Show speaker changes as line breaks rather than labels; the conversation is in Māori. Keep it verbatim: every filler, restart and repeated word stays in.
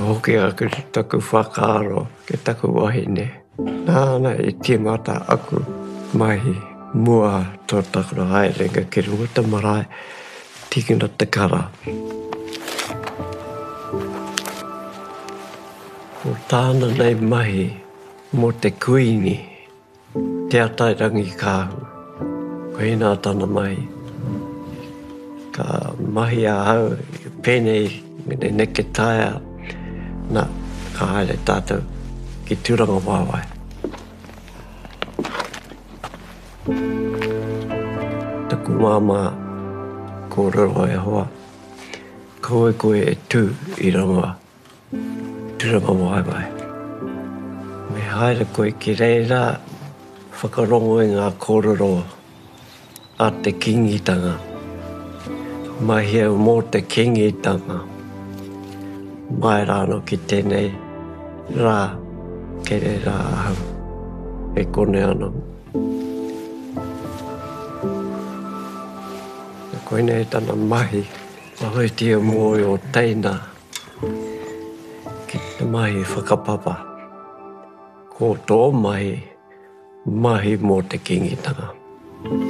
hoki aku taku whakaaro ke taku wahine. Nāna i timata aku mahi mua tō taku no haerenga ki runga te marae tikina te kara. O tāna nei mahi mo te kuini, te atai rangi kāhu. Ko hina tāna mai. Ka mahi a hau, pēnei, mene neke taia, na ka haere tātou ki tūranga wāwai. Taku māma ko roro e hoa. Koe koe e tū i rongoa. Tūranga wāwai. Me haere koe ki reira, whakarongo e ngā kōrero a te kingitanga. Mahi au mō te kingitanga. Mai rāno ki tēnei rā, kere rā ahau, e kone ana. E koine e tana mahi, mahoi tia mōi o teina, ki te mahi whakapapa. Ko tō mahi, mahi mō te kingitanga.